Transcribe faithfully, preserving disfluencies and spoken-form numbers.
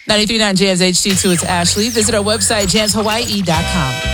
ninety-three point nine Jams H D two, it's Ashley. Visit our website, jams hawaii dot com.